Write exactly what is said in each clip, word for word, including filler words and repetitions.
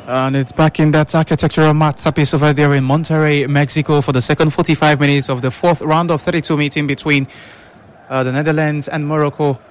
And it's back in that architectural masterpiece over there in Monterrey, Mexico, for the second forty-five minutes of the fourth round of thirty-two meeting between uh, the Netherlands and Morocco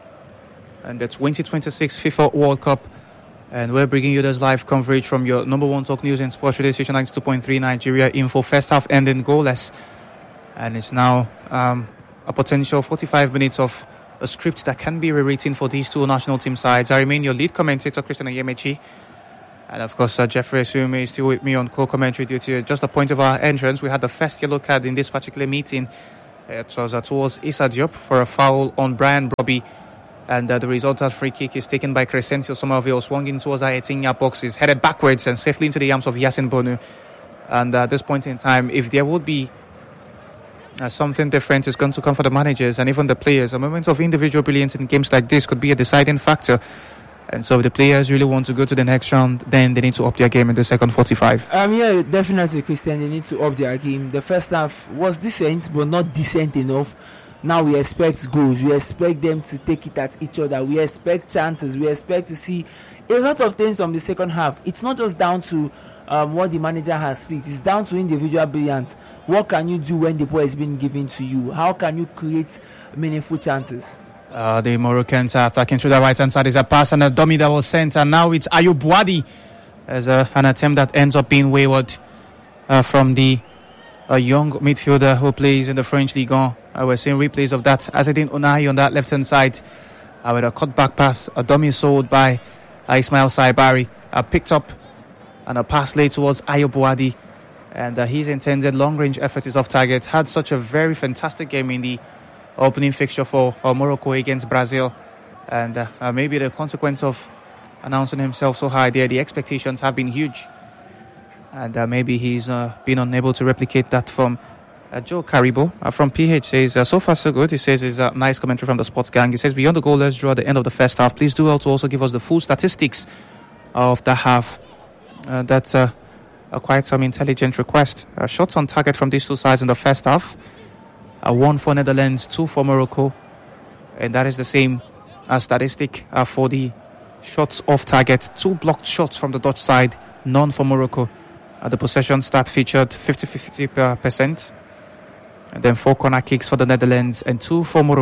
and the twenty twenty-six FIFA World Cup. And we're bringing you this live coverage from your number one talk news and sports radio station ninety-two point three Nigeria Info. First half ending goalless. And it's now um, a potential forty-five minutes of a script that can be rewritten for these two national team sides. I remain your lead commentator, Christian Oyemechi. And of course, uh, Jeffrey Asume is still with me on co-commentary duty. Just a point of our entrance, we had the first yellow card in this particular meeting. It was uh, towards Issa Diop for a foul on Brian Brobby. And uh, the resultant free kick is taken by Crescencio Somerville, swung in towards our eighteen-yard box, is headed backwards and safely into the arms of Yasin Bonu. And uh, at this point in time, if there would be uh, something different, is going to come for the managers and even the players. A moment of individual brilliance in games like this could be a deciding factor. And so if the players really want to go to the next round, then they need to up their game in the second forty-five. Um, yeah, definitely, Christian. They need to up their game. The first half was decent, but not decent enough. Now we expect goals. We expect them to take it at each other. We expect chances. We expect to see a lot of things from the second half. It's not just down to um, what the manager has picked. It's down to individual brilliance. What can you do when the ball is being given to you? How can you create meaningful chances? Uh, the Moroccans are attacking through the right-hand side. Is a pass and a dummy that was sent. And now it's Ayoub Wadi as a, an attempt that ends up being wayward uh, from the uh, young midfielder who plays in the French Ligue one. Uh, we're seeing replays of that. Azedine Ounahi on that left-hand side uh, with a cut-back pass. A dummy sold by uh, Ismail Saibari. Uh, picked up and a pass laid towards Ayoub Wadi. And uh, his intended long-range effort is off target. Had such a very fantastic game in the opening fixture for uh, Morocco against Brazil, and uh, uh, maybe the consequence of announcing himself so high there, the expectations have been huge, and uh, maybe he's uh, been unable to replicate that. From uh, Joe Caribou uh, from P H says, uh, so far so good. He says it's a nice commentary from the sports gang. He says, beyond the goalless draw at the end of the first half, please do also also give us the full statistics of the half. Uh, that's uh, uh, quite some intelligent request. Uh, shots on target from these two sides in the first half. Uh, one for Netherlands, two for Morocco. And that is the same uh, statistic uh, for the shots off target. Two blocked shots from the Dutch side, none for Morocco. Uh, the possession stat featured fifty-fifty percent. And then four corner kicks for the Netherlands and two for Morocco.